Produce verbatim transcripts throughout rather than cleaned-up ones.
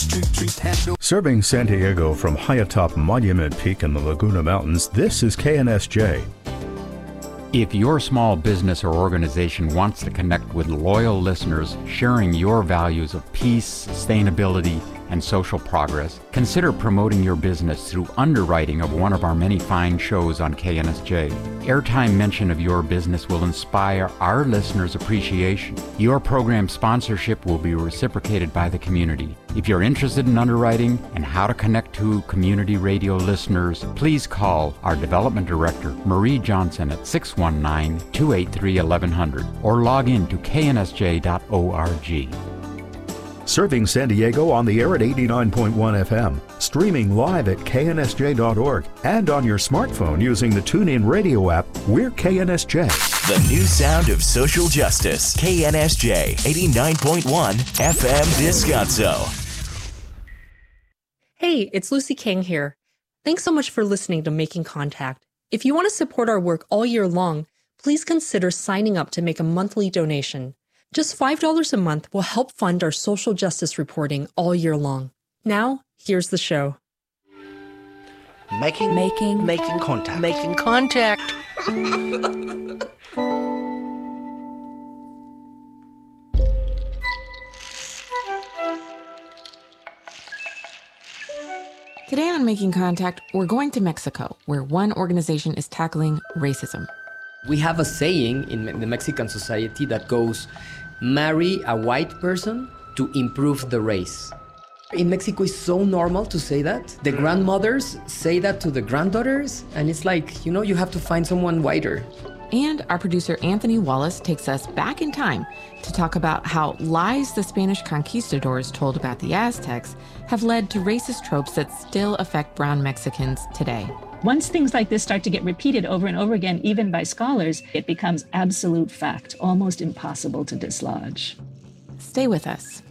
Serving San Diego from high atop Monument Peak in the Laguna Mountains, this is K N S J. If your small business or organization wants to connect with loyal listeners sharing your values of peace, sustainability, and social progress, consider promoting your business through underwriting of one of our many fine shows on K N S J. Airtime mention of your business will inspire our listeners' appreciation. Your program sponsorship will be reciprocated by the community. If you're interested in underwriting and how to connect to community radio listeners, please call our Development Director, Marie Johnson, at six one nine, two eight three, eleven hundred or log in to k n s j dot org. Serving San Diego on the air at eighty-nine point one F M, streaming live at k n s j dot org, and on your smartphone using the TuneIn Radio app, we're K N S J. The new sound of social justice. K N S J, eighty-nine point one F M Descanso. Hey, it's Lucy King here. Thanks so much for listening to Making Contact. If you want to support our work all year long, please consider signing up to make a monthly donation. Just five dollars a month will help fund our social justice reporting all year long. Now, here's the show. Making, making, making contact. Making contact. Today on Making Contact, we're going to Mexico, where one organization is tackling racism. We have a saying in the Mexican society that goes, marry a white person to improve the race. In Mexico, it's so normal to say that. The grandmothers say that to the granddaughters, and it's like, you know, you have to find someone whiter. And our producer Anthony Wallace takes us back in time to talk about how lies the Spanish conquistadors told about the Aztecs have led to racist tropes that still affect brown Mexicans today. Once things like this start to get repeated over and over again, even by scholars, it becomes absolute fact, almost impossible to dislodge. Stay with us.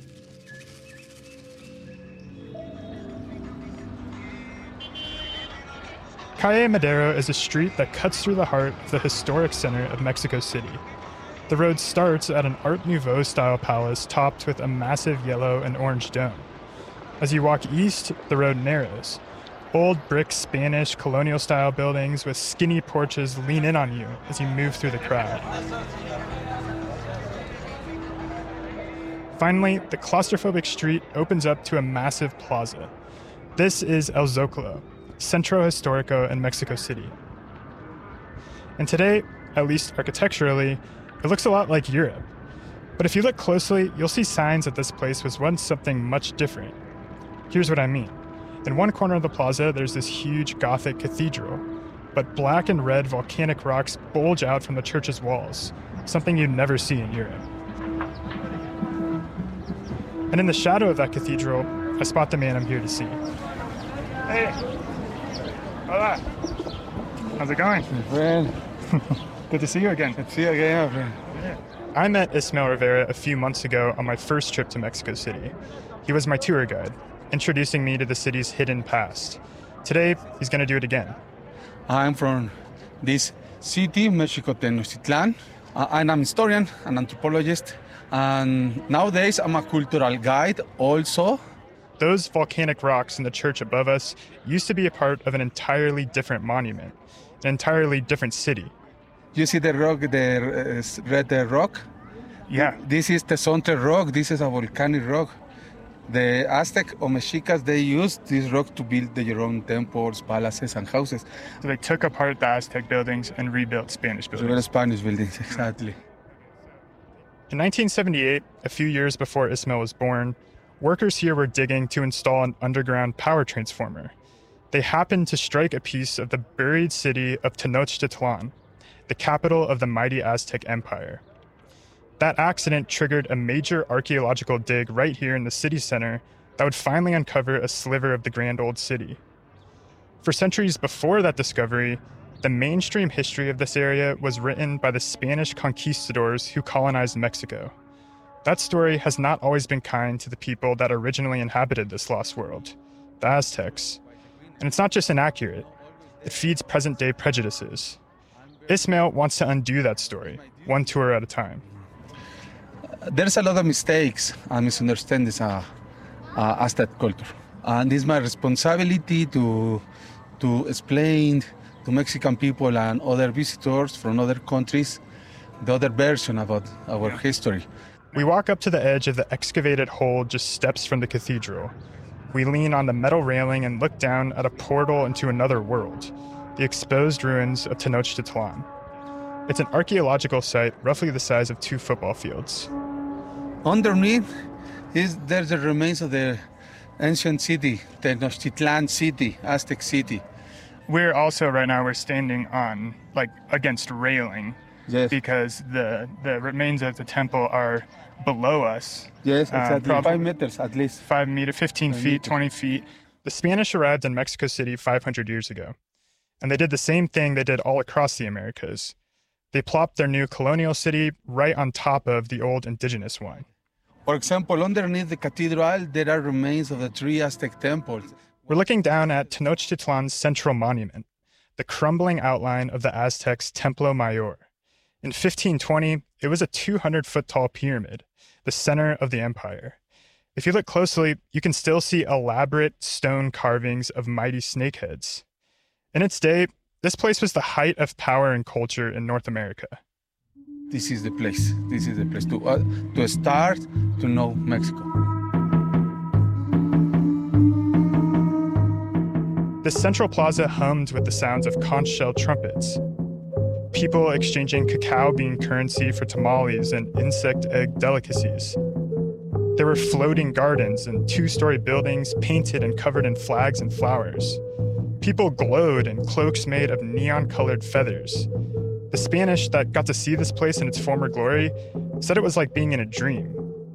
Calle Madero is a street that cuts through the heart of the historic center of Mexico City. The road starts at an Art Nouveau-style palace topped with a massive yellow and orange dome. As you walk east, the road narrows. Old brick Spanish colonial-style buildings with skinny porches lean in on you as you move through the crowd. Finally, the claustrophobic street opens up to a massive plaza. This is El Zócalo, Centro Histórico in Mexico City. And today, at least architecturally, it looks a lot like Europe. But if you look closely, you'll see signs that this place was once something much different. Here's what I mean. In one corner of the plaza, there's this huge Gothic cathedral, but black and red volcanic rocks bulge out from the church's walls, something you'd never see in Europe. And in the shadow of that cathedral, I spot the man I'm here to see. Hey! Hola! How's it going? My friend. Good to see you again. Good to see you again, my friend. Yeah. I met Ismael Rivera a few months ago on my first trip to Mexico City. He was my tour guide, introducing me to the city's hidden past. Today, he's going to do it again. I'm from this city, Mexico Tenochtitlan. Uh, I'm an historian, an anthropologist, and nowadays I'm a cultural guide also. Those volcanic rocks in the church above us used to be a part of an entirely different monument, an entirely different city. You see the rock, the uh, red rock? Yeah. This is the Tezontle rock. This is a volcanic rock. The Aztec or Mexicas, they used this rock to build their own temples, palaces, and houses. So they took apart the Aztec buildings and rebuilt Spanish buildings. Rebuilt Spanish buildings, exactly. In nineteen seventy-eight, a few years before Ismael was born, workers here were digging to install an underground power transformer. They happened to strike a piece of the buried city of Tenochtitlan, the capital of the mighty Aztec Empire. That accident triggered a major archaeological dig right here in the city center that would finally uncover a sliver of the grand old city. For centuries before that discovery, the mainstream history of this area was written by the Spanish conquistadors who colonized Mexico. That story has not always been kind to the people that originally inhabited this lost world, the Aztecs. And it's not just inaccurate, it feeds present-day prejudices. Ismael wants to undo that story, one tour at a time. There's a lot of mistakes and misunderstandings uh, uh, Aztec culture. And it's my responsibility to, to explain to Mexican people and other visitors from other countries the other version about our history. We walk up to the edge of the excavated hole just steps from the cathedral. We lean on the metal railing and look down at a portal into another world, the exposed ruins of Tenochtitlan. It's an archaeological site roughly the size of two football fields. Underneath is there's the remains of the ancient city, Tenochtitlan city, Aztec city. We're also right now we're standing on like against railing. Yes. Because the, the remains of the temple are below us. Yes, exactly. Uh, five meters at least. Five meters, fifteen Five feet, meters. twenty feet. The Spanish arrived in Mexico City five hundred years ago. And they did the same thing they did all across the Americas. They plopped their new colonial city right on top of the old indigenous one. For example, underneath the cathedral, there are remains of the three Aztec temples. We're looking down at Tenochtitlan's central monument, the crumbling outline of the Aztecs' Templo Mayor. In fifteen twenty, it was a two hundred foot tall pyramid, the center of the empire. If you look closely, you can still see elaborate stone carvings of mighty snakeheads. In its day, this place was the height of power and culture in North America. This is the place. This is the place to, uh, to start to know Mexico. The central plaza hummed with the sounds of conch shell trumpets. People exchanging cacao bean currency for tamales and insect egg delicacies. There were floating gardens and two-story buildings painted and covered in flags and flowers. People glowed in cloaks made of neon-colored feathers. The Spanish that got to see this place in its former glory said it was like being in a dream.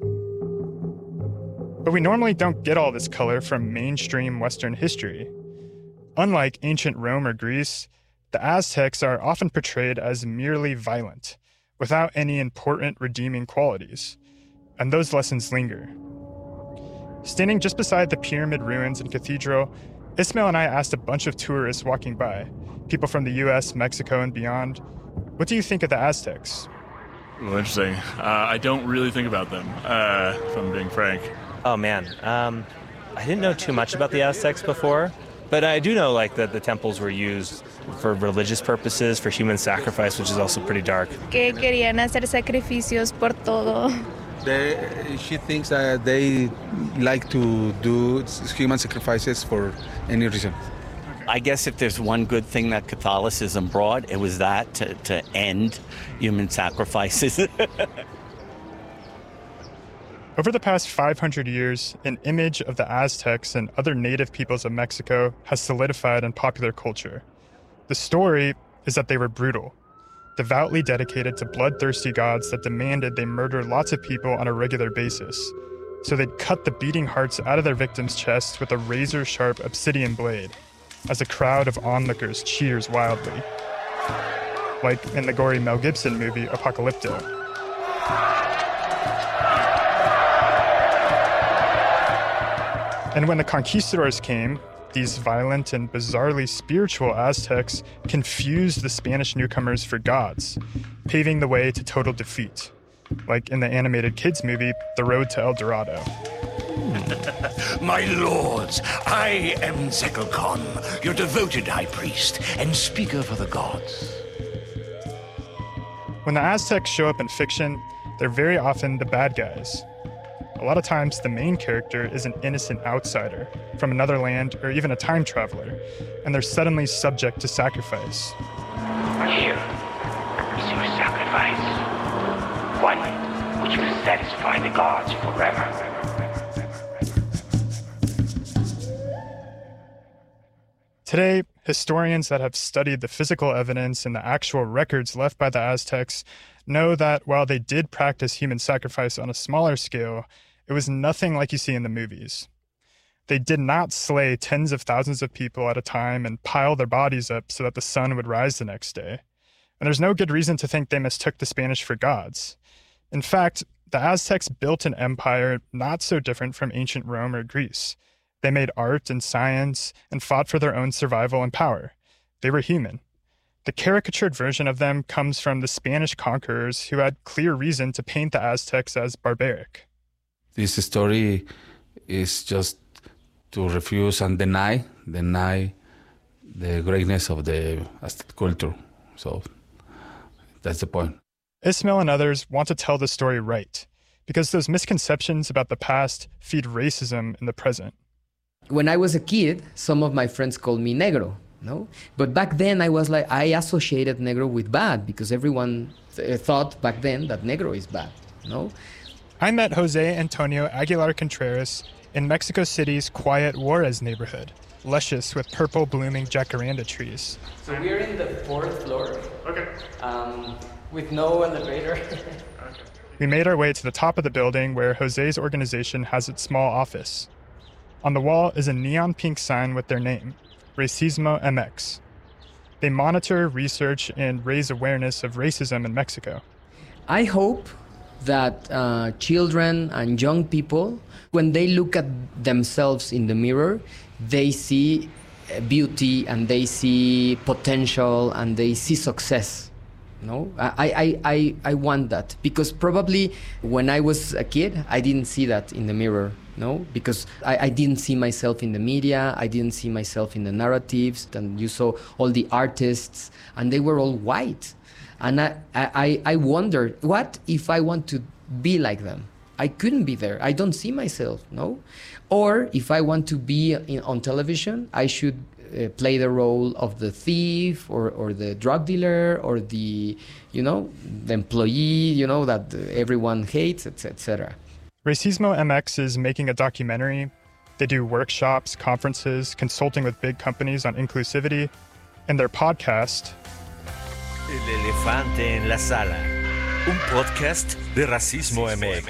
But we normally don't get all this color from mainstream Western history. Unlike ancient Rome or Greece, the Aztecs are often portrayed as merely violent, without any important redeeming qualities, and those lessons linger. Standing just beside the pyramid ruins and cathedral, Ismail and I asked a bunch of tourists walking by, people from the U S, Mexico, and beyond, what do you think of the Aztecs? Well, interesting. Uh, I don't really think about them, uh, if I'm being frank. Oh, man. Um, I didn't know too much about the Aztecs before. But I do know, like, that the temples were used for religious purposes, for human sacrifice, which is also pretty dark. Que querían hacer sacrificios por todo. They, she thinks that they like to do human sacrifices for any reason. I guess if there's one good thing that Catholicism brought, it was that, to, to end human sacrifices. Over the past five hundred years, an image of the Aztecs and other native peoples of Mexico has solidified in popular culture. The story is that they were brutal, devoutly dedicated to bloodthirsty gods that demanded they murder lots of people on a regular basis. So they'd cut the beating hearts out of their victims' chests with a razor-sharp obsidian blade, as a crowd of onlookers cheers wildly. Like in the gory Mel Gibson movie Apocalypto. And when the conquistadors came, these violent and bizarrely spiritual Aztecs confused the Spanish newcomers for gods, paving the way to total defeat, like in the animated kids movie, The Road to El Dorado. My lords, I am Zekel Khan, your devoted high priest and speaker for the gods. When the Aztecs show up in fiction, they're very often the bad guys. A lot of times, the main character is an innocent outsider from another land or even a time traveler, and they're suddenly subject to sacrifice. Here is your sacrifice, one which will satisfy the gods forever. Today, historians that have studied the physical evidence and the actual records left by the Aztecs know that while they did practice human sacrifice on a smaller scale, it was nothing like you see in the movies. They did not slay tens of thousands of people at a time and pile their bodies up so that the sun would rise the next day. And there's no good reason to think they mistook the Spanish for gods. In fact, the Aztecs built an empire not so different from ancient Rome or Greece. They made art and science and fought for their own survival and power. They were human. The caricatured version of them comes from the Spanish conquerors who had clear reason to paint the Aztecs as barbaric. This story is just to refuse and deny, deny the greatness of the Aztec culture. So that's the point. Ismael and others want to tell the story right, because those misconceptions about the past feed racism in the present. When I was a kid, some of my friends called me negro, no? But back then I was like, I associated negro with bad, because everyone th- thought back then that negro is bad, no? I met Jose Antonio Aguilar Contreras in Mexico City's quiet Juarez neighborhood, luscious with purple blooming jacaranda trees. So we're in the fourth floor. Okay. Um, with no elevator. We made our way to the top of the building where Jose's organization has its small office. On the wall is a neon pink sign with their name, Racismo M X. They monitor, research, and raise awareness of racism in Mexico. I hope that uh, children and young people, when they look at themselves in the mirror, they see beauty and they see potential and they see success. No, I, I, I, I want that, because probably when I was a kid, I didn't see that in the mirror, no, because I, I didn't see myself in the media, I didn't see myself in the narratives, and you saw all the artists, and they were all white. And I, I, I wondered, what if I want to be like them? I couldn't be there. I don't see myself, no? Or if I want to be in, on television, I should uh, play the role of the thief or, or the drug dealer or the, you know, the employee, you know, that everyone hates, et cetera. Racismo M X is making a documentary. They do workshops, conferences, consulting with big companies on inclusivity, and their podcast, El elefante en la sala, un podcast de Racismo M X.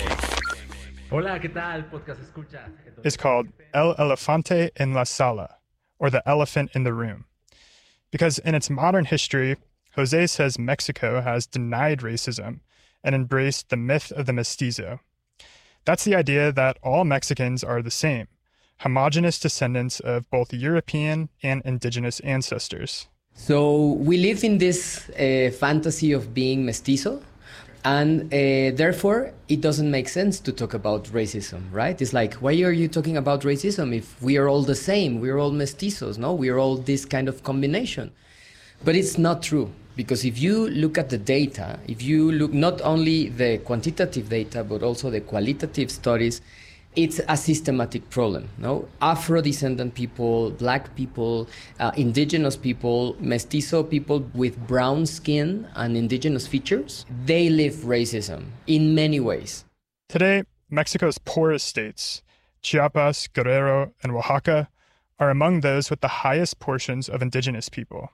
Hola, ¿qué tal? Podcast escucha. is called El Elefante en la Sala, or the elephant in the room. Because in its modern history, Jose says Mexico has denied racism and embraced the myth of the mestizo. That's the idea that all Mexicans are the same, homogenous descendants of both European and indigenous ancestors. So we live in this uh, fantasy of being mestizo, and uh, therefore it doesn't make sense to talk about racism, right? It's like, why are you talking about racism if we are all the same? We're all mestizos, no? We're all this kind of combination. But it's not true, because if you look at the data, if you look not only the quantitative data, but also the qualitative studies, it's a systematic problem, no? Afro-descendant people, black people, uh, indigenous people, mestizo people with brown skin and indigenous features, they live racism in many ways. Today, Mexico's poorest states, Chiapas, Guerrero, and Oaxaca, are among those with the highest portions of indigenous people.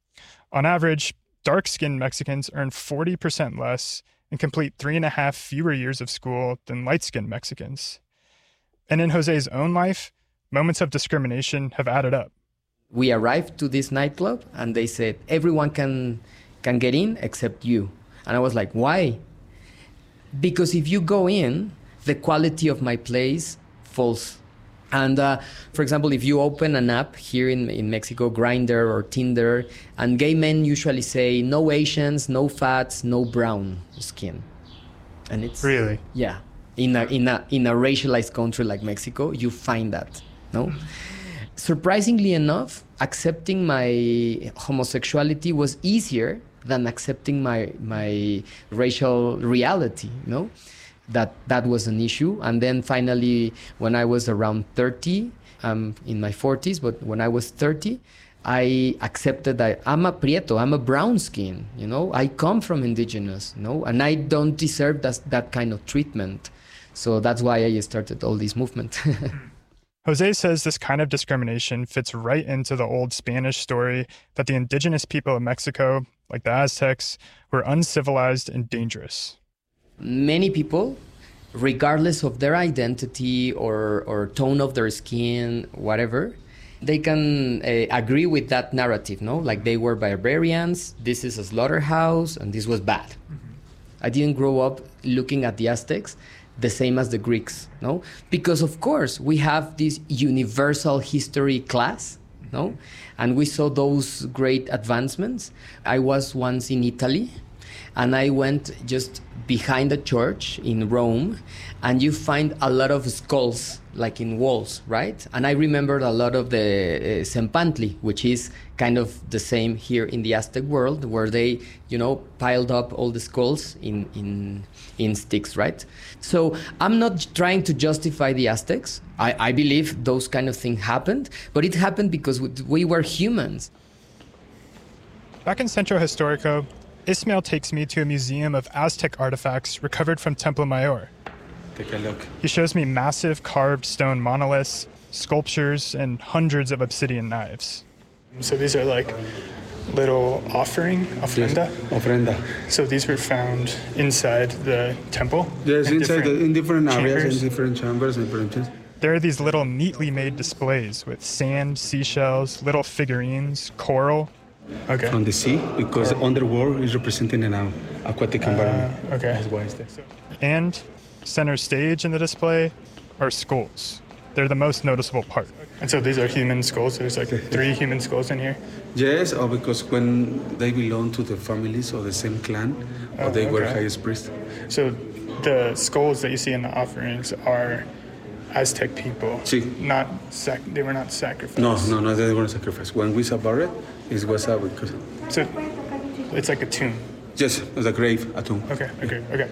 On average, dark-skinned Mexicans earn forty percent less and complete three and a half fewer years of school than light-skinned Mexicans. And in Jose's own life, moments of discrimination have added up. We arrived to this nightclub and they said, everyone can can get in except you. And I was like, why? Because if you go in, the quality of my place falls. And uh, for example, if you open an app here in, in Mexico, Grindr or Tinder, and gay men usually say, no Asians, no fats, no brown skin. And it's... Really? Yeah. In a, in a in a racialized country like Mexico, you find that, no? Surprisingly enough, accepting my homosexuality was easier than accepting my my racial reality, no? That that was an issue. And then finally, when I was around thirty, I'm in my forties, but when I was thirty, I accepted that I'm a prieto, I'm a brown skin, you know? I come from indigenous, you know? And I don't deserve that, that kind of treatment. So that's why I started all this movement. Jose says this kind of discrimination fits right into the old Spanish story that the indigenous people of Mexico, like the Aztecs, were uncivilized and dangerous. Many people, regardless of their identity or, or tone of their skin, whatever, they can uh, agree with that narrative, no? Like they were barbarians, this is a slaughterhouse, and this was bad. Mm-hmm. I didn't grow up looking at the Aztecs the same as the Greeks, no? Because of course we have this universal history class, no? And we saw those great advancements. I was once in Italy, and I went just behind the church in Rome, and you find a lot of skulls, like in walls, right? And I remembered a lot of the uh, Sempantli, which is kind of the same here in the Aztec world, where they, you know, piled up all the skulls in, in, in sticks, right? So I'm not trying to justify the Aztecs. I, I believe those kind of things happened, but it happened because we were humans. Back in Centro Historico, Ismael takes me to a museum of Aztec artifacts recovered from Templo Mayor. Take a look. He shows me massive carved stone monoliths, sculptures, and hundreds of obsidian knives. So these are like little offering, ofrenda? Yes, ofrenda. So these were found inside the temple? Yes, in inside, different the, in different areas, chambers? in different chambers and branches. There are these little neatly made displays with sand, seashells, little figurines, coral. Okay. From the sea, because the underworld is representing an aquatic environment. Uh, okay. That's why it's there. And center stage in the display are skulls. They're the most noticeable part. And so these are human skulls. There's like three human skulls in here. Yes, or because when they belong to the families or the same clan, or Oh, they were okay. highest priests. So the skulls that you see in the offerings are Aztec people. Sí. Not sac- they were not sacrificed. No, no, no, they weren't sacrificed. When we buried, it was a because. So it's like a tomb. Yes, it's a grave, a tomb. Okay, okay, okay.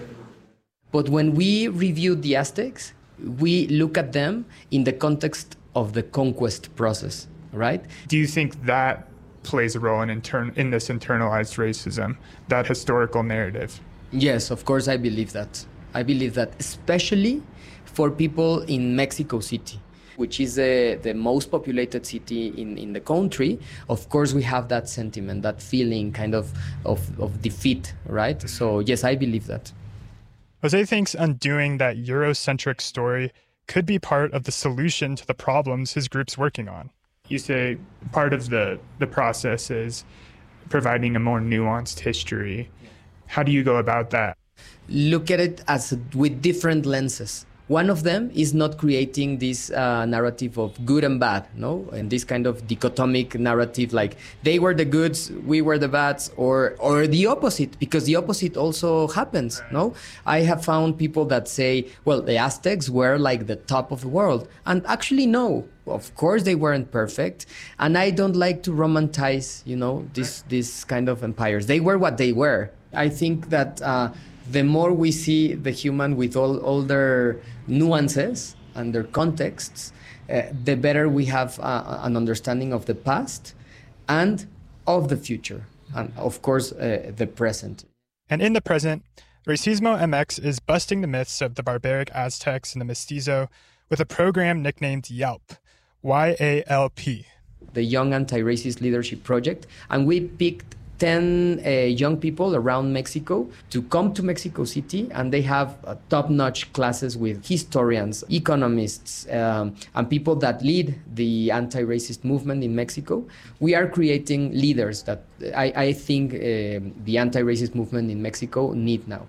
But when we review the Aztecs, we look at them in the context of the conquest process, right? Do you think that plays a role in intern- in this internalized racism, that historical narrative? Yes, of course, I believe that. I believe that, especially for people in Mexico City, which is uh, the most populated city in, in the country. Of course, we have that sentiment, that feeling kind of, of, of defeat, right? So, yes, I believe that. Jose thinks undoing that Eurocentric story could be part of the solution to the problems his group's working on. You say part of the, the process is providing a more nuanced history. How do you go about that? Look at it as with different lenses. One of them is not creating this uh, narrative of good and bad, no? And this kind of dichotomic narrative, like they were the goods, we were the bads, or or the opposite, because the opposite also happens, no? I have found people that say, well, the Aztecs were like the top of the world. And actually, no. Of course, they weren't perfect. And I don't like to romanticize, you know, this, this kind of empires. They were what they were. I think that uh, the more we see the human with all, all their nuances and their contexts, uh, the better we have uh, an understanding of the past and of the future, and of course, uh, the present. And in the present, Racismo M X is busting the myths of the barbaric Aztecs and the Mestizo with a program nicknamed YALP, Y A L P. The Young Anti-Racist Leadership Project, and we picked ten uh, young people around Mexico to come to Mexico City, and they have uh, top-notch classes with historians, economists, um, and people that lead the anti-racist movement in Mexico. We are creating leaders that I, I think uh, the anti-racist movement in Mexico need now.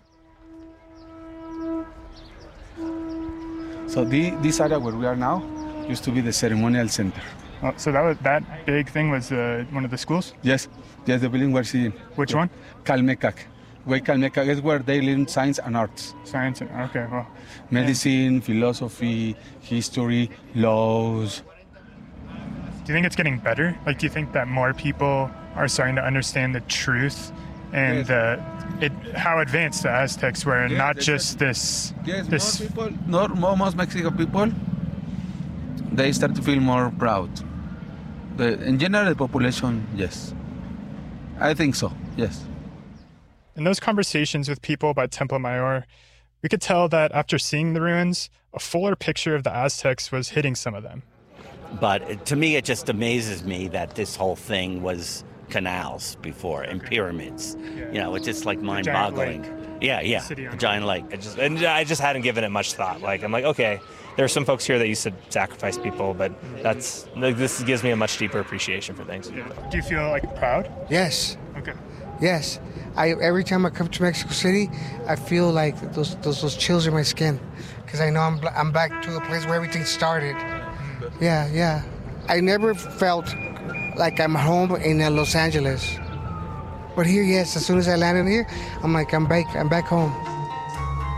So the, this area where we are now used to be the ceremonial center. Oh, so that was, that big thing was uh, one of the schools? Yes, yes, the building we're seeing. Which one? Calmecac. Where Calmecac is where they learn science and arts. Science and, okay, well. Medicine, yeah. Philosophy, history, laws. Do you think it's getting better? Like, do you think that more people are starting to understand the truth and yes. uh, it, how advanced the Aztecs were, and yes, not just this... Yes, this most people, not, most Mexican people, they start to feel more proud. The, in general, the population, yes. I think so, yes. In those conversations with people about Templo Mayor, we could tell that after seeing the ruins, a fuller picture of the Aztecs was hitting some of them. But to me, it just amazes me that this whole thing was canals before and pyramids. Yeah. You know, it's just like mind-boggling. Yeah, yeah, a giant lake. I just, and I just hadn't given it much thought. Like, I'm like, okay, there are some folks here that used to sacrifice people, but that's like, this gives me a much deeper appreciation for things. Yeah. Do you feel like proud? Yes. Okay. Yes. I every time I come to Mexico City, I feel like those those, those chills in my skin, because I know I'm I'm back to a place where everything started. Yeah, yeah. I never felt like I'm home in Los Angeles. But here, yes, as soon as I landed here, I'm like, I'm back, I'm back home.